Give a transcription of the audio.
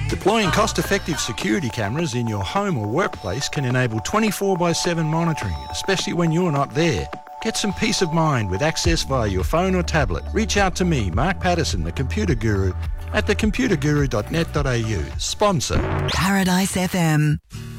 Deploying cost-effective security cameras in your home or workplace can enable 24/7 monitoring, especially when you're not there. Get some peace of mind with access via your phone or tablet. Reach out to me, Mark Patterson, the Computer Guru, at thecomputerguru.net.au. Sponsor Paradise FM.